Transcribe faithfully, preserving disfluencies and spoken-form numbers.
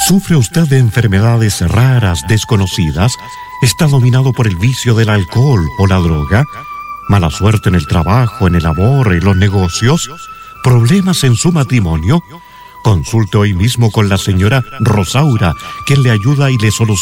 ¿Sufre usted de enfermedades raras, desconocidas? ¿Está dominado por el vicio del alcohol o la droga? ¿Mala suerte en el trabajo, en el amor, en los negocios? ¿Problemas en su matrimonio? Consulte hoy mismo con la señora Rosaura, quien le ayuda y le soluciona